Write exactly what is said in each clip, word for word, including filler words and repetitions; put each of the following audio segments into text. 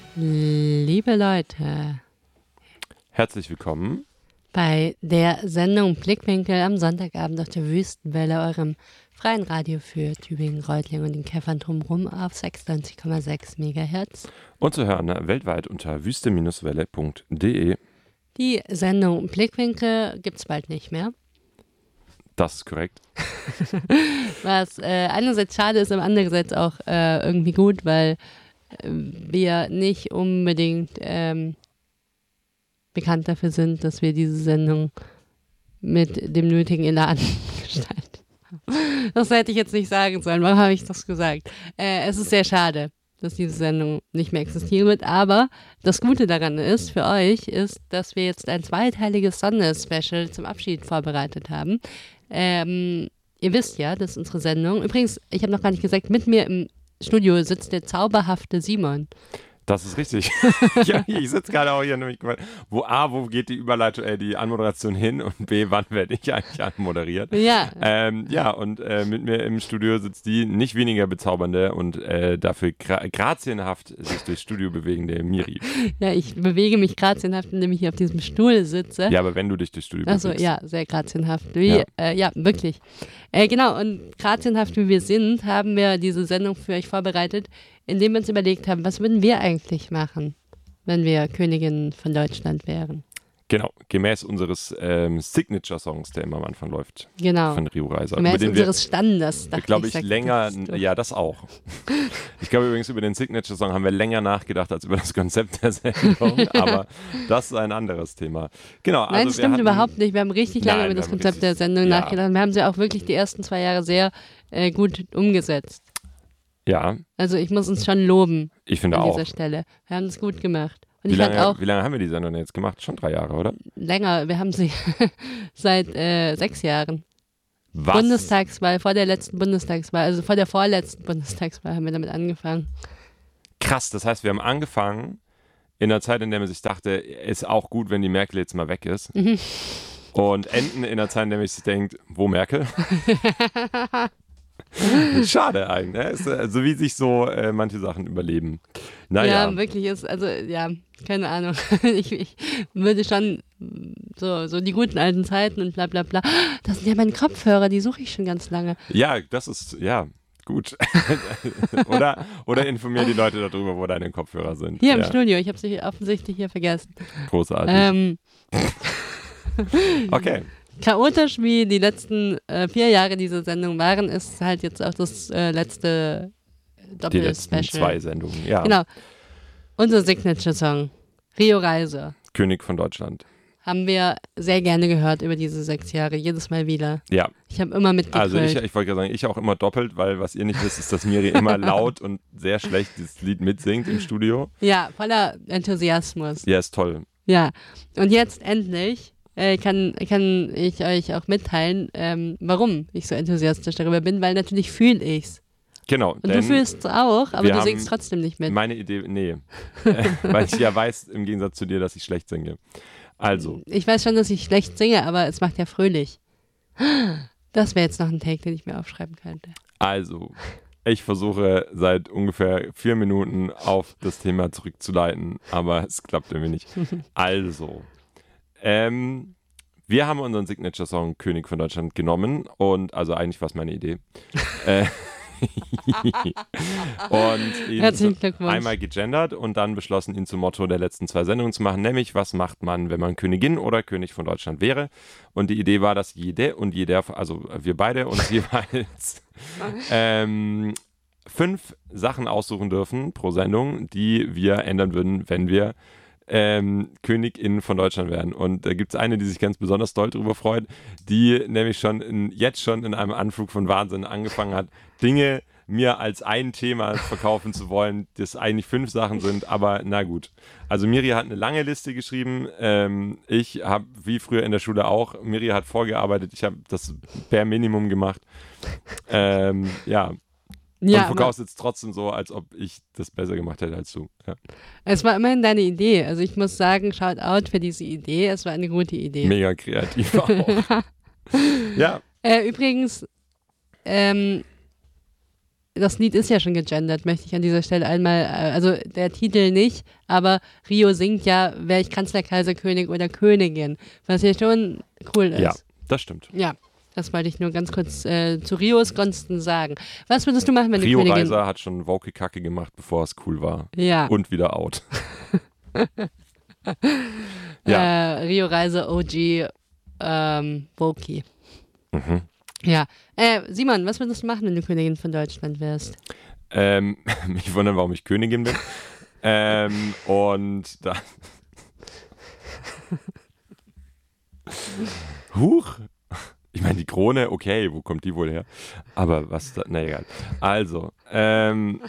Liebe Leute, herzlich willkommen bei der Sendung Blickwinkel am Sonntagabend auf der Wüstenwelle, eurem freien Radio für Tübingen, Reutlingen und den Käffern drumherum auf sechsundneunzig Komma sechs Megahertz. Und zu hören weltweit unter wüste Welle punkt de. Die Sendung Blickwinkel gibt es bald nicht mehr. Das ist korrekt. Was äh, einerseits schade ist, aber andererseits auch äh, irgendwie gut, weil äh, wir nicht unbedingt ähm, bekannt dafür sind, dass wir diese Sendung mit dem nötigen Elan gestalten. Das hätte ich jetzt nicht sagen sollen. Warum habe ich das gesagt? Äh, es ist sehr schade, dass diese Sendung nicht mehr existieren wird. Aber das Gute daran ist, für euch, ist, dass wir jetzt ein zweiteiliges Sonne-Special zum Abschied vorbereitet haben. Ähm, ihr wisst ja, das ist unsere Sendung. Übrigens, ich habe noch gar nicht gesagt, mit mir im Studio sitzt der zauberhafte Simon. Das ist richtig. Ja, ich sitze gerade auch hier nämlich, wo A, wo geht die Überleitung, äh, die Anmoderation hin und B, wann werde ich eigentlich anmoderiert? Ja. Ähm, ja, und äh, mit mir im Studio sitzt die nicht weniger bezaubernde und äh, dafür gra- grazienhaft sich durchs Studio bewegende Miri. Ja, ich bewege mich grazienhaft, indem ich hier auf diesem Stuhl sitze. Ja, aber wenn du dich durchs Studio Ach so, bewegst. ja, sehr grazienhaft. Wie, Ja. Äh, ja, wirklich. Äh, genau, und grazienhaft wie wir sind, haben wir diese Sendung für euch vorbereitet, indem wir uns überlegt haben, was würden wir eigentlich machen, wenn wir Königin von Deutschland wären. Genau, gemäß unseres ähm, Signature-Songs, der immer am Anfang läuft. Genau. Von Rio Reiser. Gemäß unseres Standes, dachte glaube ich. ich, länger, ja, das auch. Ich glaube übrigens, über den Signature-Song haben wir länger nachgedacht als über das Konzept der Sendung, aber das ist ein anderes Thema. Genau, also Nein, das wir stimmt hatten, überhaupt nicht. Wir haben richtig lange Nein, über das wir haben Konzept richtig- der Sendung ja. nachgedacht. Wir haben sie auch wirklich die ersten zwei Jahre sehr äh, gut umgesetzt. Ja, Also ich muss uns schon loben ich finde an auch. dieser Stelle. Wir haben es gut gemacht. Und Wie ich fand lange, auch wie lange haben wir die Sendung jetzt gemacht? Schon drei Jahre, oder? länger, wir haben sie seit äh, sechs Jahren. Was? Bundestagswahl, vor der letzten Bundestagswahl, also vor der vorletzten Bundestagswahl haben wir damit angefangen. Krass, das heißt, wir haben angefangen in einer Zeit, in der man sich dachte, ist auch gut, wenn die Merkel jetzt mal weg ist. Mhm. Und enden in einer Zeit, in der man sich denkt, wo Merkel? Schade eigentlich, ne? Ist, äh, so wie sich so äh, manche Sachen überleben. Naja, Ja, wirklich ist, also ja, keine Ahnung. ich, ich würde schon so, so die guten alten Zeiten und bla bla bla. Das sind ja meine Kopfhörer, die suche ich schon ganz lange. ja, das ist, ja, gut. oder, oder informier die Leute darüber, wo deine Kopfhörer sind. Hier im ja, Studio, ich habe sie offensichtlich hier vergessen. großartig. Ähm, Okay, chaotisch wie die letzten äh, vier Jahre dieser Sendung waren, ist halt jetzt auch das äh, letzte die letzten Doppel-Special. zwei Sendungen, ja. Genau. Unser Signature-Song, Rio Reiser, König von Deutschland. haben wir sehr gerne gehört über diese sechs Jahre, jedes Mal wieder. Ja, Ich habe immer mitgegrölt. also ich, ich wollte gerade sagen, ich auch immer doppelt, weil was ihr nicht wisst, ist, dass Miri immer laut und sehr schlecht dieses Lied mitsingt im Studio. Ja, voller Enthusiasmus. Ja, ist toll. Ja, und jetzt endlich äh, kann, kann ich euch auch mitteilen, ähm, warum ich so enthusiastisch darüber bin, weil natürlich fühle ich's. Genau. Und du fühlst es auch, aber wir du haben singst trotzdem nicht mit. Meine Idee, nee. Weil ich ja weiß, im Gegensatz zu dir, dass ich schlecht singe. Also, Ich weiß schon, dass ich schlecht singe, aber es macht ja fröhlich. Das wäre jetzt noch ein Take, den ich mir aufschreiben könnte. also, ich versuche seit ungefähr vier Minuten auf das Thema zurückzuleiten, aber es klappt irgendwie nicht. Also, ähm, wir haben unseren Signature-Song König von Deutschland genommen und, also eigentlich war es meine Idee. äh, und ihn Herzlichen Glückwunsch. einmal gegendert und dann beschlossen, ihn zum Motto der letzten zwei Sendungen zu machen, nämlich was macht man, wenn man Königin oder König von Deutschland wäre. Und die Idee war, dass jede und jeder, also wir beide uns jeweils ähm, fünf Sachen aussuchen dürfen pro Sendung, die wir ändern würden, wenn wir ähm, Königin von Deutschland wären. Und da gibt es eine, die sich ganz besonders doll darüber freut, die nämlich schon in, jetzt schon in einem Anflug von Wahnsinn angefangen hat, Dinge mir als ein Thema verkaufen zu wollen, das eigentlich fünf Sachen sind, aber na gut. Also Miri hat eine lange Liste geschrieben, ähm, ich habe, wie früher in der Schule auch, Miri hat vorgearbeitet, ich habe das per Minimum gemacht. Ähm, ja, Ja, und verkaufst jetzt trotzdem so, als ob ich das besser gemacht hätte als du. Ja. es war immerhin deine Idee. Also ich muss sagen, shout out für diese Idee. Es war eine gute Idee. Mega kreativ auch. Ja, Äh, übrigens, ähm, das Lied ist ja schon gegendert, möchte ich an dieser Stelle einmal, also der Titel nicht, aber Rio singt ja, wäre ich Kanzler, Kaiser, König oder Königin, was ja schon cool ist. Ja, das stimmt. Ja, das wollte ich nur ganz kurz äh, zu Rios Gunsten sagen. Was würdest du machen, wenn Rio du Königin... Reiser hat schon Woke-Kacke gemacht, bevor es cool war. Ja. Und wieder out. ja. Äh, Rio Reiser, O G, ähm, Woki. Mhm. Ja. Äh, Simon, was würdest du machen, wenn du Königin von Deutschland wärst? Ähm, mich wundern, warum ich Königin bin. ähm, und da... Huch! Ich meine, die Krone, okay, wo kommt die wohl her? Aber was da, na egal. Also, ähm,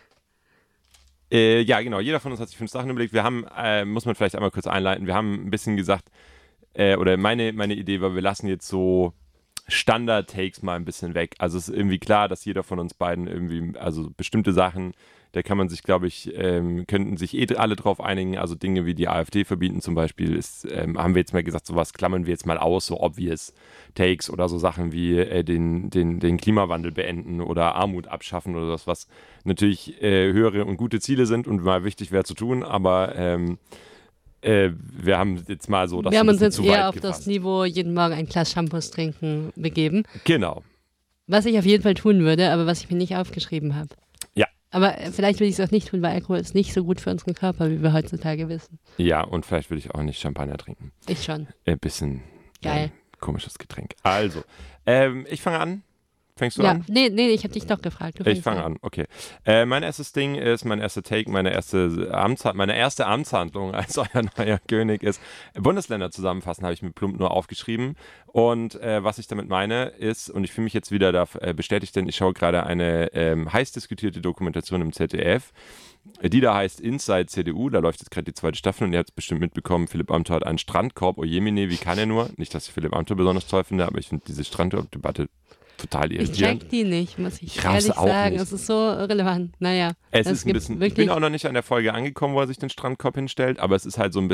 äh, ja genau, jeder von uns hat sich fünf Sachen überlegt. Wir haben, äh, muss man vielleicht einmal kurz einleiten, wir haben ein bisschen gesagt, äh, oder meine, meine Idee war, wir lassen jetzt so Standard-Takes mal ein bisschen weg. Also es ist irgendwie klar, dass jeder von uns beiden irgendwie, also bestimmte Sachen, da kann man sich, glaube ich, ähm, könnten sich eh alle drauf einigen. Also Dinge wie die AfD verbieten zum Beispiel, ist, ähm, haben wir jetzt mal gesagt, sowas klammern wir jetzt mal aus, so obvious Takes oder so Sachen wie äh, den, den, den Klimawandel beenden oder Armut abschaffen oder das, was natürlich äh, höhere und gute Ziele sind und mal wichtig wäre zu tun, aber ähm, äh, wir haben jetzt mal so das Wir haben uns jetzt zu eher weit auf gefasst. das Niveau jeden Morgen ein Glas Shampoos trinken begeben. Genau. Was ich auf jeden Fall tun würde, aber was ich mir nicht aufgeschrieben habe. Ja. Aber vielleicht will ich es auch nicht tun, weil Alkohol ist nicht so gut für unseren Körper, wie wir heutzutage wissen. Ja, und vielleicht würde ich auch nicht Champagner trinken. Ich schon. Ein bisschen Geil. Äh, komisches Getränk. Also, ähm, ich fange an. Fängst du ja, an? nee, nee, ich habe dich doch gefragt. Ich fange an, okay. Äh, mein erstes Ding ist, mein erster Take, meine erste, Amts meine erste Amtshandlung als euer neuer König ist, Bundesländer zusammenfassen, habe ich mir plump nur aufgeschrieben. Und äh, was ich damit meine ist, und ich fühle mich jetzt wieder da äh, bestätigt, denn ich schaue gerade eine ähm, heiß diskutierte Dokumentation im Z D F, die da heißt Inside C D U, da läuft jetzt gerade die zweite Staffel und ihr habt es bestimmt mitbekommen, Philipp Amthor hat einen Strandkorb, oh Jemine, wie kann er nur? Nicht, dass ich Philipp Amthor besonders toll finde, aber ich finde diese Strandkorb-Debatte total irritierend. Ich check die nicht, muss ich, ich ehrlich auch sagen. Nicht. Es ist so irrelevant. Naja. Es ist ein bisschen, ich bin auch noch nicht an der Folge angekommen, wo er sich den Strandkorb hinstellt, aber es ist halt so ein